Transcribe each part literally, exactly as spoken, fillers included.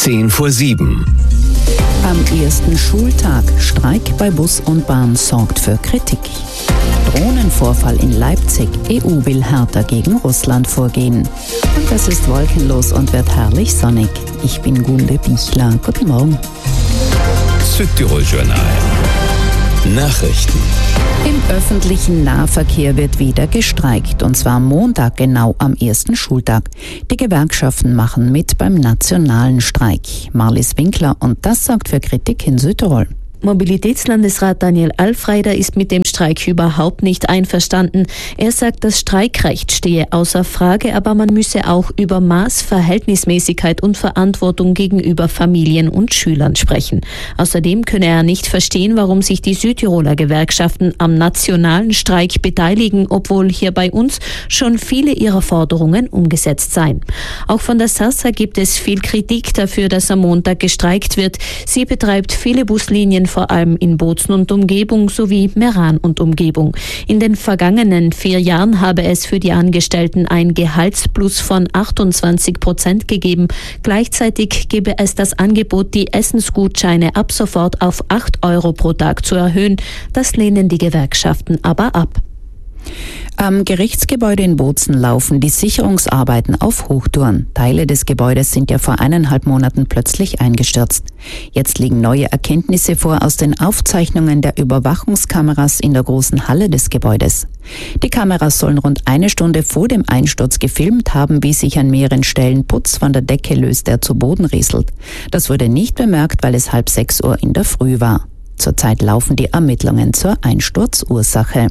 Zehn vor sieben. Am ersten Schultag Streik bei Bus und Bahn sorgt für Kritik. Drohnenvorfall in Leipzig. E U will härter gegen Russland vorgehen. Und es ist wolkenlos und wird herrlich sonnig. Ich bin Gunde Bichler. Guten Morgen. Südtirol-Journal. Nachrichten. Im öffentlichen Nahverkehr wird wieder gestreikt, und zwar am Montag, genau am ersten Schultag. Die Gewerkschaften machen mit beim nationalen Streik. Marlies Winkler, und das sorgt für Kritik in Südtirol. Mobilitätslandesrat Daniel Alfreider ist mit dem Streik überhaupt nicht einverstanden. Er sagt, das Streikrecht stehe außer Frage, aber man müsse auch über Maß, Verhältnismäßigkeit und Verantwortung gegenüber Familien und Schülern sprechen. Außerdem könne er nicht verstehen, warum sich die Südtiroler Gewerkschaften am nationalen Streik beteiligen, obwohl hier bei uns schon viele ihrer Forderungen umgesetzt seien. Auch von der SASSA gibt es viel Kritik dafür, dass am Montag gestreikt wird. Sie betreibt viele Buslinien, vor allem in Bozen und Umgebung sowie Meran und Umgebung. In den vergangenen vier Jahren habe es für die Angestellten ein Gehaltsplus von achtundzwanzig Prozent gegeben. Gleichzeitig gebe es das Angebot, die Essensgutscheine ab sofort auf acht Euro pro Tag zu erhöhen. Das lehnen die Gewerkschaften aber ab. Am Gerichtsgebäude in Bozen laufen die Sicherungsarbeiten auf Hochtouren. Teile des Gebäudes sind ja vor eineinhalb Monaten plötzlich eingestürzt. Jetzt liegen neue Erkenntnisse vor aus den Aufzeichnungen der Überwachungskameras in der großen Halle des Gebäudes. Die Kameras sollen rund eine Stunde vor dem Einsturz gefilmt haben, wie sich an mehreren Stellen Putz von der Decke löst, der zu Boden rieselt. Das wurde nicht bemerkt, weil es halb sechs Uhr in der Früh war. Zurzeit laufen die Ermittlungen zur Einsturzursache.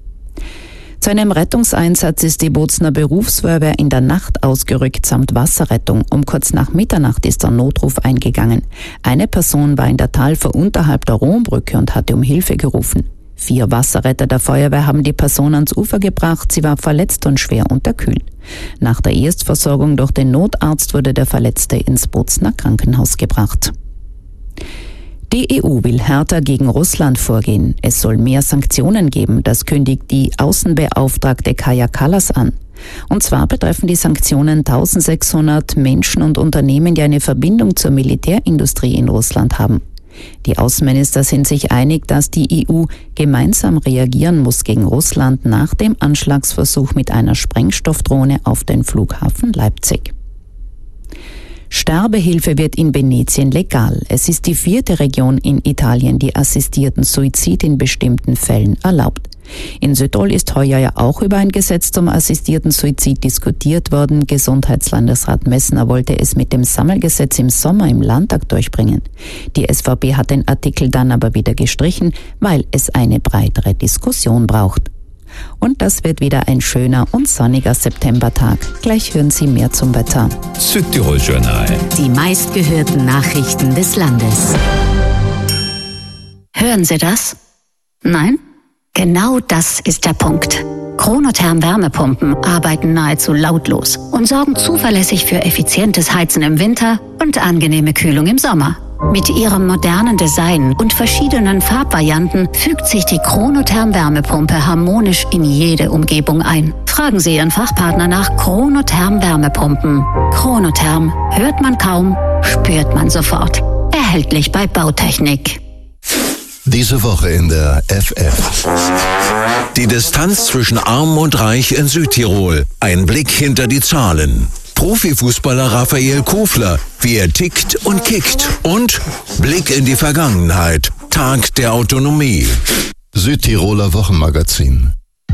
Zu einem Rettungseinsatz ist die Bozener Berufsfeuerwehr in der Nacht ausgerückt samt Wasserrettung. Um kurz nach Mitternacht ist der Notruf eingegangen. Eine Person war in der Talfer unterhalb der Rombrücke und hatte um Hilfe gerufen. Vier Wasserretter der Feuerwehr haben die Person ans Ufer gebracht. Sie war verletzt und schwer unterkühlt. Nach der Erstversorgung durch den Notarzt wurde der Verletzte ins Bozener Krankenhaus gebracht. Die E U will härter gegen Russland vorgehen. Es soll mehr Sanktionen geben, das kündigt die Außenbeauftragte Kaja Kallas an. Und zwar betreffen die Sanktionen eintausendsechshundert Menschen und Unternehmen, die eine Verbindung zur Militärindustrie in Russland haben. Die Außenminister sind sich einig, dass die E U gemeinsam reagieren muss gegen Russland nach dem Anschlagsversuch mit einer Sprengstoffdrohne auf den Flughafen Leipzig. Sterbehilfe wird in Venetien legal. Es ist die vierte Region in Italien, die assistierten Suizid in bestimmten Fällen erlaubt. In Südtirol ist heuer ja auch über ein Gesetz zum assistierten Suizid diskutiert worden. Gesundheitslandesrat Messner wollte es mit dem Sammelgesetz im Sommer im Landtag durchbringen. Die S V P hat den Artikel dann aber wieder gestrichen, weil es eine breitere Diskussion braucht. Und das wird wieder ein schöner und sonniger Septembertag. Gleich hören Sie mehr zum Wetter. Südtirol-Journal. Die meistgehörten Nachrichten des Landes. Hören Sie das? Nein? Genau das ist der Punkt. Chronotherm Wärmepumpen arbeiten nahezu lautlos und sorgen zuverlässig für effizientes Heizen im Winter und angenehme Kühlung im Sommer. Mit ihrem modernen Design und verschiedenen Farbvarianten fügt sich die Chronotherm Wärmepumpe harmonisch in jede Umgebung ein. Fragen Sie Ihren Fachpartner nach Chronotherm Wärmepumpen. Chronotherm hört man kaum, spürt man sofort. Erhältlich bei Bautechnik. Diese Woche in der F F. Die Distanz zwischen Arm und Reich in Südtirol. Ein Blick hinter die Zahlen. Profifußballer Raphael Kofler, wie er tickt und kickt. Und Blick in die Vergangenheit. Tag der Autonomie. Südtiroler Wochenmagazin.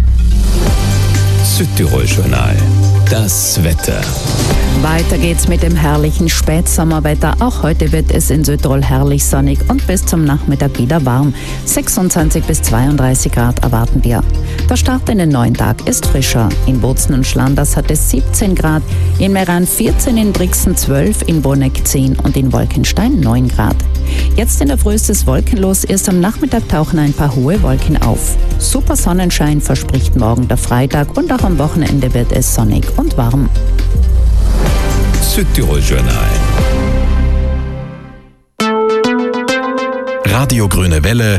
Südtirol-Journal. Das Wetter. Weiter geht's mit dem herrlichen Spätsommerwetter. Auch heute wird es in Südtirol herrlich sonnig und bis zum Nachmittag wieder warm. sechsundzwanzig bis zweiunddreißig Grad erwarten wir. Der Start in den neuen Tag ist frischer. In Bozen und Schlanders hat es siebzehn Grad, in Meran vierzehn, in Brixen zwölf, in Bonneck zehn und in Wolkenstein neun Grad. Jetzt in der Früh ist es wolkenlos, erst am Nachmittag tauchen ein paar hohe Wolken auf. Super Sonnenschein verspricht morgen der Freitag und auch am Wochenende wird es sonnig und warm. Südtirol-Journal. Radio Grüne Welle,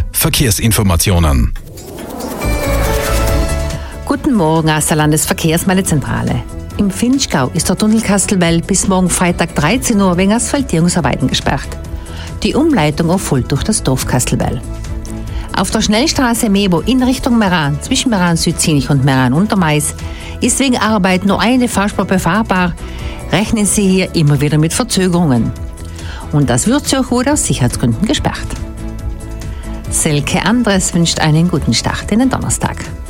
Verkehrsinformationen. Guten Morgen aus der Landesverkehrsmeldezentrale. Im Vinschgau ist der Tunnel Kastelwell bis morgen Freitag dreizehn Uhr wegen Asphaltierungsarbeiten gesperrt. Die Umleitung erfolgt durch das Dorf Kastelwell. Auf der Schnellstraße Mebo in Richtung Meran, zwischen Meran-Südzinich und Meran-Untermais, ist wegen Arbeit nur eine Fahrspur befahrbar. Rechnen Sie hier immer wieder mit Verzögerungen. Und das Würzburg wurde aus Sicherheitsgründen gesperrt. Selke Andres wünscht einen guten Start in den Donnerstag.